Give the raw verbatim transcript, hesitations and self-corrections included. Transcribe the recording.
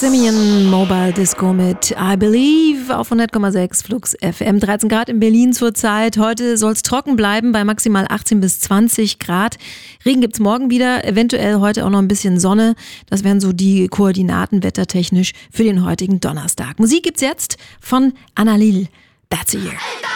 Simeon Mobile Disco mit I Believe auf hundert Komma sechs Flux F M. dreizehn Grad in Berlin zurzeit. Heute soll es trocken bleiben bei maximal achtzehn bis zwanzig Grad. Regen gibt's morgen wieder, eventuell heute auch noch ein bisschen Sonne. Das wären so die Koordinaten wettertechnisch für den heutigen Donnerstag. Musik gibt's jetzt von Annalil. That's a Year.